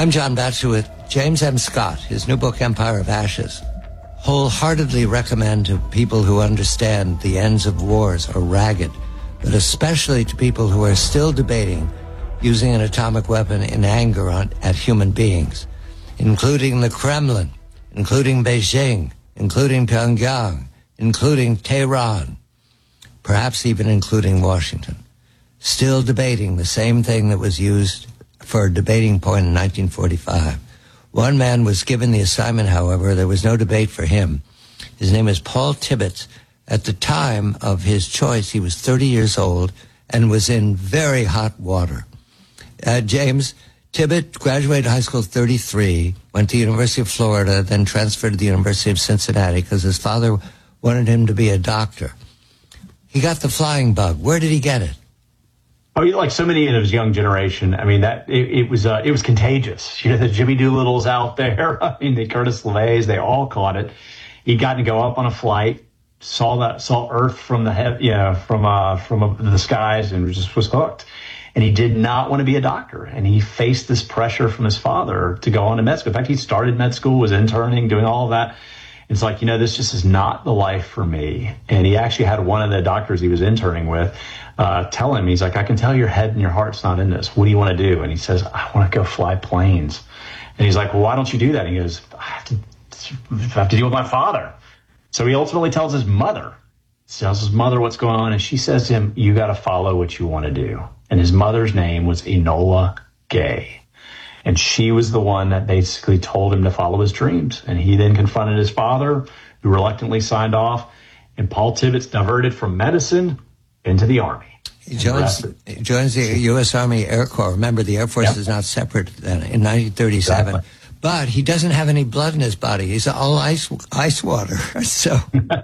I'm John Batchelor. James M. Scott, his new book, Empire of Ashes, wholeheartedly recommend to people who understand the ends of wars are ragged, but especially to people who are still debating using an atomic weapon in anger at human beings, including the Kremlin, including Beijing, including Pyongyang, including Tehran, perhaps even including Washington, still debating the same thing that was used for a debating point in 1945. One man was given the assignment, however. There was no debate for him. His name is Paul Tibbets. At the time of his choice, he was 30 years old and was in very hot water. James Tibbet graduated high school at 33, went to the University of Florida, then transferred to the University of Cincinnati because his father wanted him to be a doctor. He got the flying bug. Where did he get it? Oh, like so many in his young generation. I mean, that it was contagious. You know, the Jimmy Doolittles out there. I mean, the Curtis LeVays, they all caught it. He got to go up on a flight, saw Earth from the skies, and just was hooked. And he did not want to be a doctor, and he faced this pressure from his father to go on to med school. In fact, he started med school, was interning, doing all of that. It's like, this just is not the life for me. And he actually had one of the doctors he was interning with tell him, he's like, I can tell your head and your heart's not in this. What do you want to do? And he says, I want to go fly planes. And he's like, well, why don't you do that? And he goes, I have to deal with my father. So he ultimately tells his mother what's going on. And she says to him, you got to follow what you want to do. And his mother's name was Enola Gay. And she was the one that basically told him to follow his dreams. And he then confronted his father, who reluctantly signed off. And Paul Tibbets diverted from medicine into the Army. He joins the U.S. Army Air Corps. Remember, the Air Force is not separate then, in 1937. Exactly. But he doesn't have any blood in his body. He's all ice water. So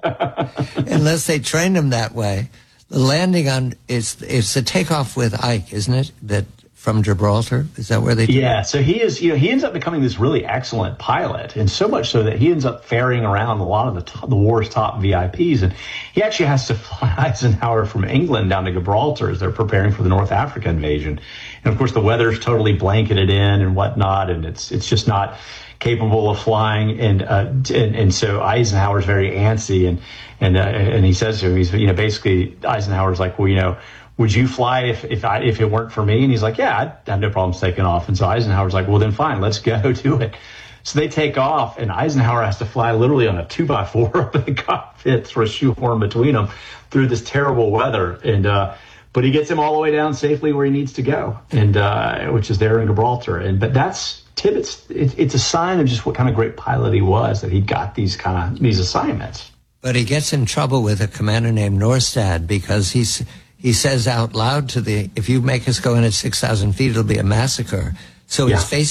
unless they trained him that way, the landing on it's the takeoff with Ike, isn't it? That from Gibraltar, is that where they? Yeah. So he is. He ends up becoming this really excellent pilot, and so much so that he ends up ferrying around a lot of the war's top VIPs, and he actually has to fly Eisenhower from England down to Gibraltar as they're preparing for the North Africa invasion. And of course, the weather's totally blanketed in and whatnot, and it's just not capable of flying. And so Eisenhower's very antsy, and he says to him, he's basically Eisenhower's like, well, would you fly if it weren't for me? And he's like, yeah, I'd have no problems taking off. And so Eisenhower's like, well, then fine, let's go do it. So they take off, and Eisenhower has to fly literally on a 2x4 up in the cockpit, throw a shoehorn between them through this terrible weather. But he gets him all the way down safely where he needs to go, and which is there in Gibraltar. But that's Tibbets. It's a sign of just what kind of great pilot he was, that he got these assignments. But he gets in trouble with a commander named Norstad because he says out loud if you make us go in at 6,000 feet, it'll be a massacre. So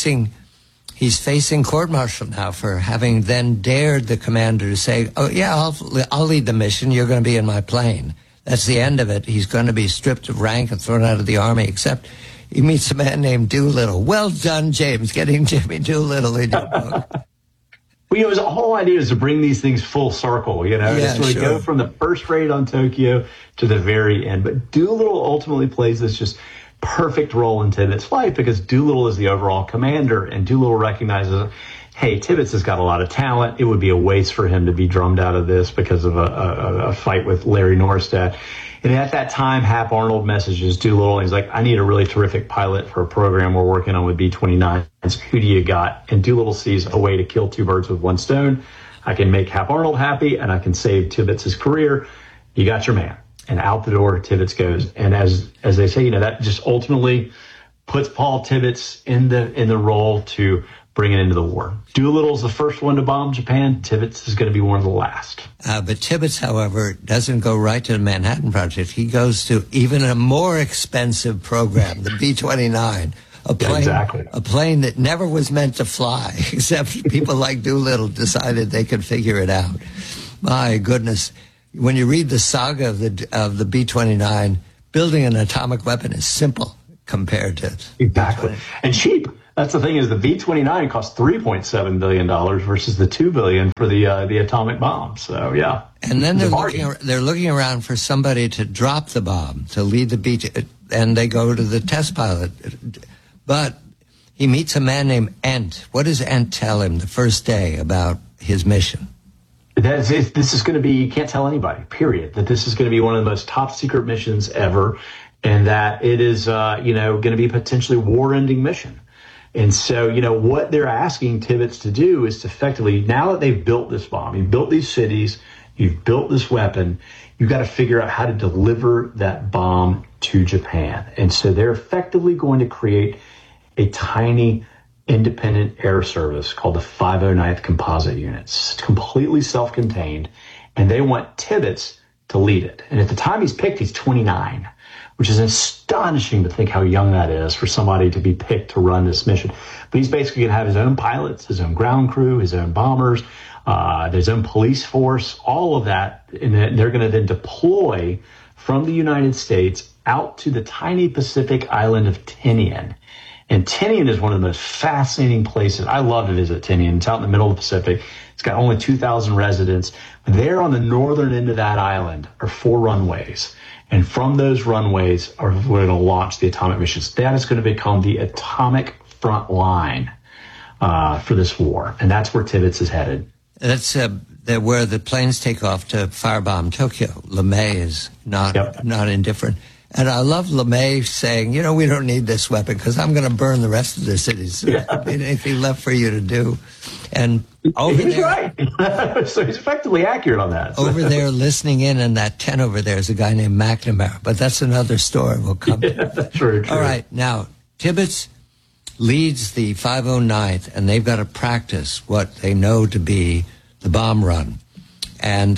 he's facing court-martial now for having then dared the commander to say, oh, yeah, I'll lead the mission. You're going to be in my plane. That's the end of it. He's going to be stripped of rank and thrown out of the Army, except he meets a man named Doolittle. Well done, James, getting Jimmy Doolittle in your book. Well, the whole idea is to bring these things full circle, to go from the first raid on Tokyo to the very end. But Doolittle ultimately plays this just perfect role in Tibbets' life because Doolittle is the overall commander, and Doolittle recognizes, hey, Tibbets has got a lot of talent. It would be a waste for him to be drummed out of this because of a fight with Larry Norstad. And at that time, Hap Arnold messages Doolittle, and he's like, I need a really terrific pilot for a program we're working on with B-29s. Who do you got? And Doolittle sees a way to kill two birds with one stone. I can make Hap Arnold happy, and I can save Tibbets' career. You got your man. And out the door, Tibbets goes. And as they say, that just ultimately puts Paul Tibbets in the role to bring it into the war. Doolittle's the first one to bomb Japan. Tibbets is going to be one of the last. But Tibbets, however, doesn't go right to the Manhattan Project. He goes to even a more expensive program, the B-29, a plane that never was meant to fly, except people like Doolittle decided they could figure it out. My goodness. When you read the saga of the B-29, building an atomic weapon is simple compared to exactly and cheap. That's the thing, is the B-29 cost $3.7 billion versus the $2 billion for the atomic bomb. So, yeah. And then they're looking around for somebody to drop the bomb, to lead the and they go to the test pilot. But he meets a man named Ent. What does Ent tell him the first day about his mission? This is going to be, you can't tell anybody, period, that this is going to be one of the most top secret missions ever, and that it is, going to be a potentially war-ending mission. And so, what they're asking Tibbets to do is to effectively, now that they've built this bomb, you've built these cities, you've built this weapon, you've got to figure out how to deliver that bomb to Japan. And so they're effectively going to create a tiny independent air service called the 509th Composite Unit. It's completely self-contained, and they want Tibbets to lead it. And at the time he's picked, he's 29, which is astonishing to think how young that is for somebody to be picked to run this mission. But he's basically going to have his own pilots, his own ground crew, his own bombers, his own police force, all of that. And they're going to then deploy from the United States out to the tiny Pacific island of Tinian. And Tinian is one of the most fascinating places. I love to visit Tinian. It's out in the middle of the Pacific. It's got only 2,000 residents. There on the northern end of that island are 4 runways. And from those runways we're going to launch the atomic missions. That is going to become the atomic front line for this war. And that's where Tibbets is headed. That's where the planes take off to firebomb Tokyo. LeMay is not indifferent. And I love LeMay saying, we don't need this weapon because I'm going to burn the rest of the cities. Yeah. Anything left for you to do. And he's right. So he's effectively accurate on that. Over there listening in that tent over there is a guy named McNamara. But that's another story we'll come to. True. All right. Now, Tibbets leads the 509th, and they've got to practice what they know to be the bomb run. And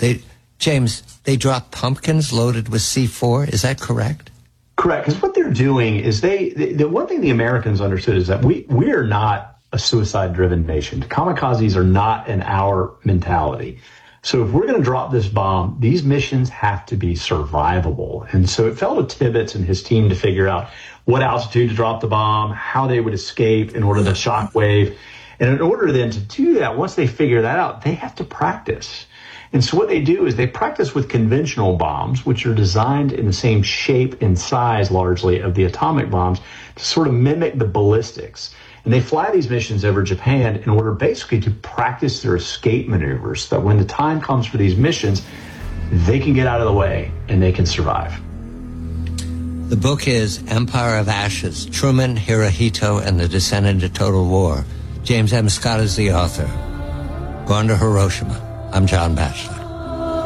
James, they drop pumpkins loaded with C4. Is that correct? Correct. Because what they're doing is the one thing the Americans understood is that we are not a suicide-driven nation. Kamikazes are not in our mentality. So if we're going to drop this bomb, these missions have to be survivable. And so it fell to Tibbets and his team to figure out what altitude to drop the bomb, how they would escape in order to shockwave. And in order then to do that, once they figure that out, they have to practice. And so what they do is they practice with conventional bombs, which are designed in the same shape and size largely of the atomic bombs to sort of mimic the ballistics. And they fly these missions over Japan in order basically to practice their escape maneuvers so that when the time comes for these missions, they can get out of the way and they can survive. The book is Empire of Ashes, Truman, Hirohito, and the Descent into Total War. James M. Scott is the author. Going to Hiroshima. I'm John Batchelor.